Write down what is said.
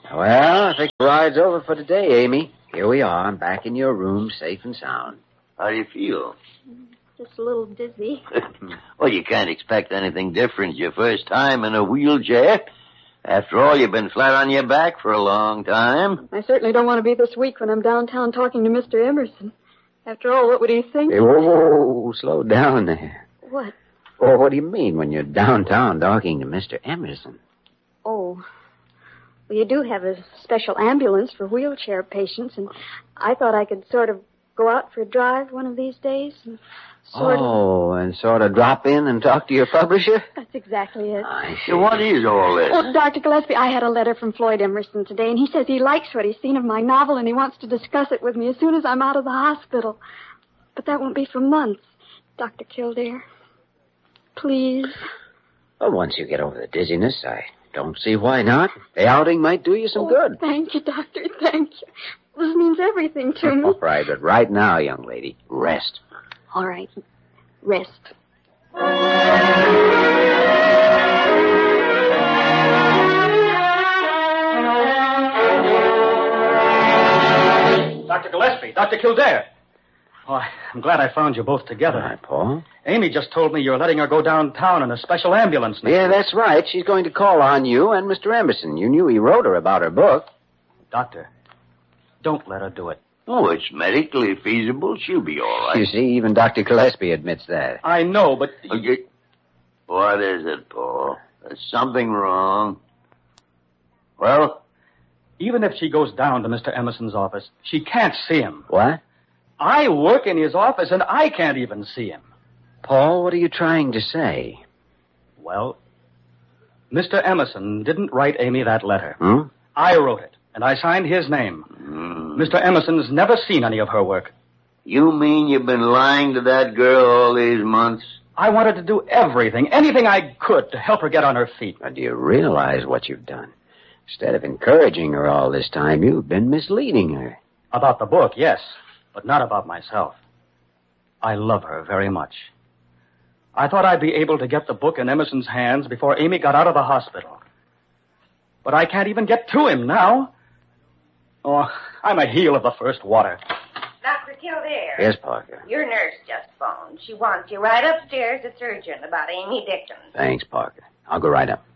Well, I think the ride's over for today, Amy. Here we are, back in your room, safe and sound. How do you feel? Just a little dizzy. Well, you can't expect anything different your first time in a wheelchair. After all, you've been flat on your back for a long time. I certainly don't want to be this weak when I'm downtown talking to Mr. Emerson. After all, what would he think? Hey, whoa, slow down there. What? Oh, what do you mean when you're downtown talking to Mr. Emerson? Oh, well, you do have a special ambulance for wheelchair patients, and I thought I could sort of go out for a drive one of these days and sort of drop in and talk to your publisher? That's exactly it. I see. So what is all this? Well, Dr. Gillespie, I had a letter from Floyd Emerson today, and he says he likes what he's seen of my novel, and he wants to discuss it with me as soon as I'm out of the hospital. But that won't be for months. Dr. Kildare, please. Well, once you get over the dizziness, I don't see why not. The outing might do you some good. Thank you, Doctor, thank you. This means everything to me. All right, but right now, young lady, rest. All right, rest. Dr. Gillespie, Dr. Kildare. Oh, I'm glad I found you both together. All right, Paul. Amy just told me you're letting her go downtown in a special ambulance next Yeah, week. that's right. She's going to call on you and Mr. Emerson. You knew he wrote her about her book. Doctor, don't let her do it. Oh, it's medically feasible. She'll be all right. You see, even Dr. Gillespie admits that. I know, but... Okay. What is it, Paul? There's something wrong. Well? Even if she goes down to Mr. Emerson's office, she can't see him. What? I work in his office, and I can't even see him. Paul, what are you trying to say? Well, Mr. Emerson didn't write Amy that letter. Hmm? I wrote it, and I signed his name. Mr. Emerson's never seen any of her work. You mean you've been lying to that girl all these months? I wanted to do everything, anything I could to help her get on her feet. Now, do you realize what you've done? Instead of encouraging her all this time, you've been misleading her. About the book, yes, but not about myself. I love her very much. I thought I'd be able to get the book in Emerson's hands before Amy got out of the hospital. But I can't even get to him now. Oh, I'm a heel of the first water. Dr. Kildare. Yes, Parker. Your nurse just phoned. She wants you right upstairs at surgeon about Amy Dickens. Thanks, Parker. I'll go right up.